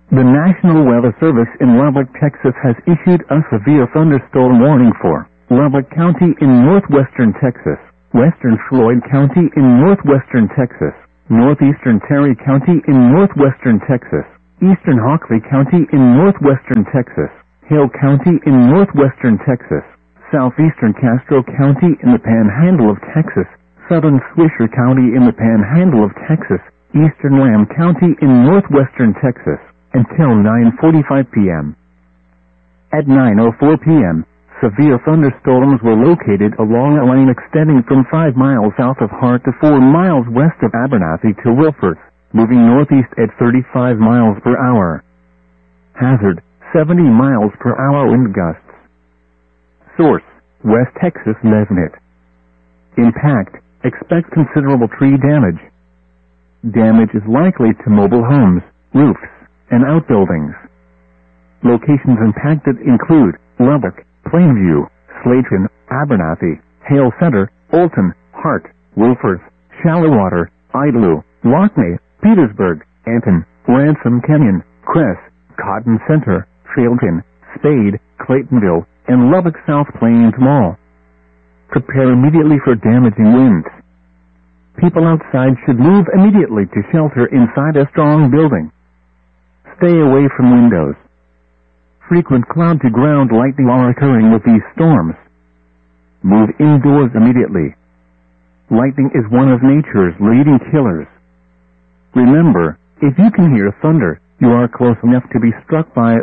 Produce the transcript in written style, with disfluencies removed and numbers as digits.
The National Weather Service in Lubbock, Texas has issued a severe thunderstorm warning for Lubbock County in northwestern Texas, western Floyd County in northwestern Texas, northeastern Terry County in northwestern Texas, eastern Hockley County in northwestern Texas, Hale County in northwestern Texas, southeastern Castro County in the Panhandle of Texas, southern Swisher County in the Panhandle of Texas, eastern Lamb County in northwestern Texas, until 9:45 p.m. At 9:04 p.m., severe thunderstorms were located along a lane extending from 5 miles south of Hart to 4 miles west of Abernathy to Wilforth, moving northeast at 35 miles per hour. Hazard, 70 miles per hour wind gusts. Source, West Texas Mesnet. Impact, expect considerable tree damage. Damage is likely to mobile homes, roofs, and outbuildings. Locations impacted include Lubbock, Plainview, Slayton, Abernathy, Hale Center, Olton, Hart, Wilforth, Shallowater, Idlew, Lockney, Petersburg, Anton, Ransom Canyon, Cress, Cotton Center, Trailton, Spade, Claytonville, and Lubbock South Plains Mall. Prepare immediately for damaging winds. People outside should move immediately to shelter inside a strong building. Stay away from windows. Frequent cloud-to-ground lightning are occurring with these storms. Move indoors immediately. Lightning is one of nature's leading killers. Remember, if you can hear thunder, you are close enough to be struck by